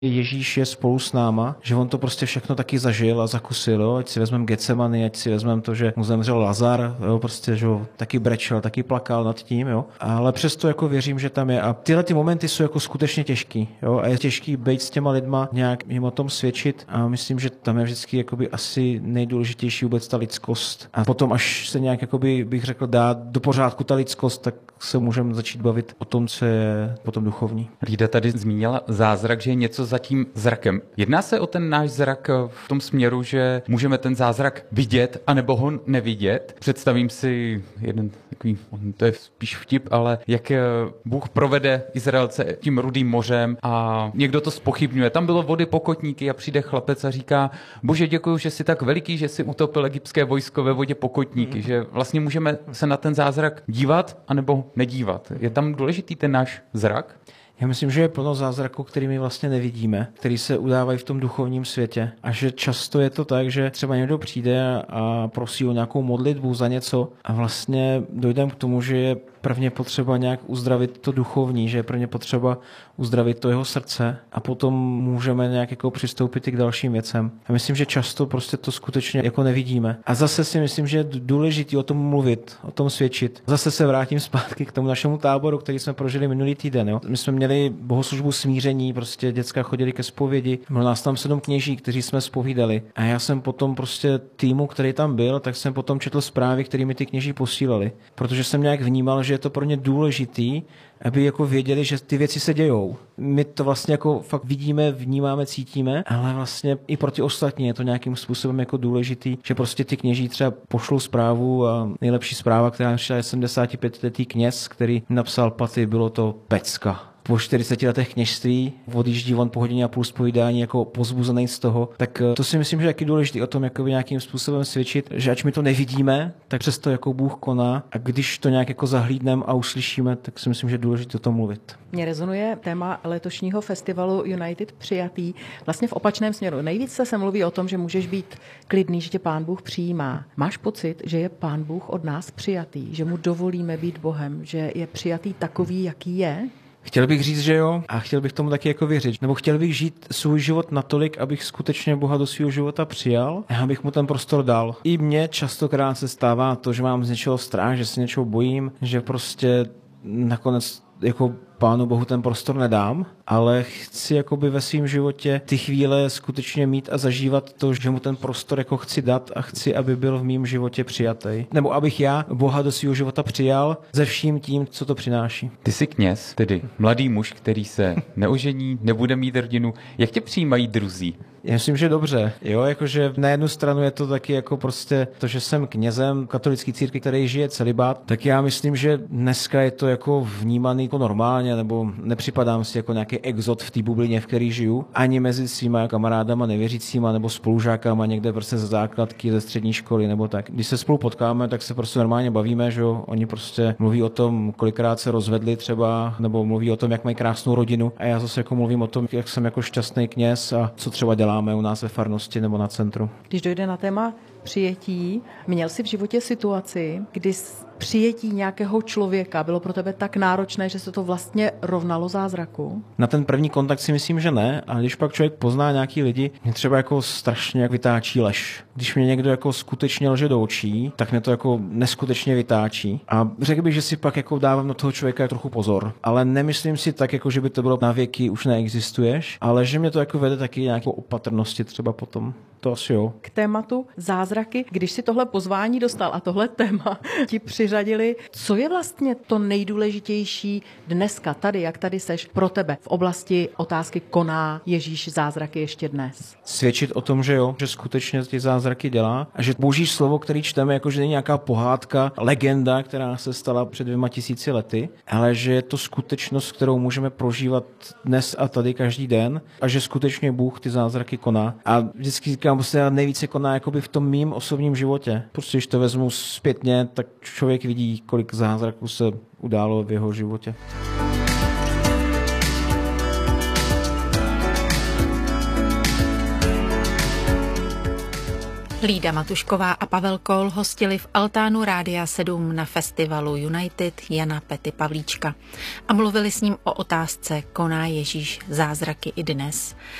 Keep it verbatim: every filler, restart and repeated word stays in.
Ježíš je spolu s náma, že on to prostě všechno taky zažil a zakusil, jo? Ať si vezmeme Getsemany, ať si vezmeme to, že mu zemřel Lazar, jo? Prostě, že ho taky brečel, taky plakal nad tím, jo? Ale přesto jako věřím, že tam je. A tyhle ty momenty jsou jako skutečně těžký, jo? A je těžký být s těma lidma, nějak jim o tom svědčit a myslím, že tam je vždycky jakoby asi nejdůležitější vůbec ta lidskost. A potom, až se nějak jakoby, bych řekl, dá do pořádku ta lidskost, tak se můžeme začít bavit o tom, co je potom duchovní. Lída tady zmínila zázrak, že je něco za tím zrakem. Jedná se o ten náš zrak v tom směru, že můžeme ten zázrak vidět, anebo ho nevidět. Představím si jeden takový, to je spíš vtip, ale jak Bůh provede Izraelce tím Rudým mořem a někdo to zpochybňuje. Tam bylo vody pokotníky a přijde chlapec a říká: Bože, děkuju, že jsi tak veliký, že jsi utopil egyptské vojsko ve vodě pokotníky. Mm. Že vlastně můžeme se na ten zázrak dívat, anebo nedívat. Je tam důležitý ten náš zrak? Já myslím, že je plno zázraků, který my vlastně nevidíme, který se udávají v tom duchovním světě. A že často je to tak, že třeba někdo přijde a prosí o nějakou modlitbu za něco a vlastně dojdeme k tomu, že je prvně potřeba nějak uzdravit to duchovní, že je prvně potřeba uzdravit to jeho srdce a potom můžeme nějak jako přistoupit i k dalším věcem. A myslím, že často prostě to skutečně jako nevidíme. A zase si myslím, že je důležité o tom mluvit, o tom svědčit. Zase se vrátím zpátky k tomu našemu táboru, který jsme prožili minulý týden. Jo. My jsme měli bohoslužbu smíření, prostě děcka chodili ke zpovědi. Bylo nás tam sedm kněží, kteří jsme zpovídali. A já jsem potom prostě týmu, který tam byl, tak jsem potom četl zprávy, kterými ty kněží posílali. Protože jsem nějak vnímal, že je to pro ně důležitý, aby jako věděli, že ty věci se dějou. My to vlastně jako fakt vidíme, vnímáme, cítíme, ale vlastně i pro ty ostatní je to nějakým způsobem jako důležitý, že prostě ty kněží třeba pošlou zprávu a nejlepší zpráva, která přišla, je sedmdesátipětiletý kněz, který napsal paty, bylo to pecka. Po čtyřiceti letech kněžství odjíždí on po hodině a půl zpovídání jako pozbuzený z toho, tak to si myslím, že je taky důležité o tom jako nějakým způsobem svědčit, že ač my to nevidíme, tak přesto jako Bůh koná a když to nějak jako zahlídneme a uslyšíme, tak si myslím, že je důležité o tom mluvit. Mně rezonuje téma letošního festivalu United přijatý vlastně v opačném směru. Nejvíce se mluví o tom, že můžeš být klidný, že tě Pán Bůh přijímá. Máš pocit, že je Pán Bůh od nás přijatý, že mu dovolíme být Bohem, že je přijatý takový, jaký je? Chtěl bych říct, že jo, a chtěl bych tomu taky jako věřit. Nebo chtěl bych žít svůj život natolik, abych skutečně Boha do svého života přijal a abych mu ten prostor dal. I mně častokrát se stává to, že mám z něčeho strach, že se něčeho bojím, že prostě nakonec jako Pánu Bohu ten prostor nedám, ale chci jakoby ve svém životě ty chvíle skutečně mít a zažívat to, že mu ten prostor jako chci dát a chci, aby byl v mém životě přijatý. Nebo abych já Boha do svého života přijal se vším tím, co to přináší. Ty jsi kněz, tedy mladý muž, který se neožení, nebude mít rodinu. Jak tě přijímají druzí? Já myslím, že dobře. Jo, jakože na jednu stranu je to taky jako prostě to, že jsem knězem katolické církve, který žije celibát, tak já myslím, že dneska je to jako vnímaný jako normálně, nebo nepřipadám si jako nějaký exot v té bublině, v který žiju, ani mezi svýma kamarádama nevěřícíma nebo spolužákama někde prostě ze základky, ze střední školy nebo tak. Když se spolu potkáme, tak se prostě normálně bavíme, že jo, oni prostě mluví o tom, kolikrát se rozvedli třeba, nebo mluví o tom, jak mají krásnou rodinu, a já zase jako mluvím o tom, jak jsem jako šťastný kněz a co třeba děláme u nás ve farnosti nebo na centru. Když dojde na téma přijetí, měl jsi v životě situaci, kdy přijetí nějakého člověka bylo pro tebe tak náročné, že se to vlastně rovnalo zázraku? Na ten první kontakt si myslím, že ne, a když pak člověk pozná nějaký lidi, mě třeba jako strašně vytáčí lež. Když mě někdo jako skutečně lže do očí, tak mě to jako neskutečně vytáčí. A řekl bych, že si pak jako dávám na toho člověka trochu pozor, ale nemyslím si tak, jako že by to bylo na věky už neexistuješ, ale že mě to jako vede taky nějakou opatrnosti třeba potom. To asi jo. K tématu zázraky, když si tohle pozvání dostal a tohle téma ti přiřadili, co je vlastně to nejdůležitější dneska tady, jak tady seš pro tebe v oblasti otázky, koná Ježíš zázraky ještě dnes? Svědčit o tom, že jo, že skutečně ty zázraky dělá a že Boží slovo, který čteme, jako že není nějaká pohádka, legenda, která se stala před dvěma tisíci lety, ale že je to skutečnost, kterou můžeme prožívat dnes a tady každý den a že skutečně Bůh ty zázraky koná. A vždycky říkám, prostě nejvíce koná jakoby v tom mým osobním životě. Prostě když to vezmu zpětně, tak člověk vidí, kolik zázraků se událo v jeho životě. Lída Matušková a Pavel Kohl hostili v altánu Rádia sedm na festivalu United Jana Pety Pavlíčka a mluvili s ním o otázce: koná Ježíš zázraky i dnes?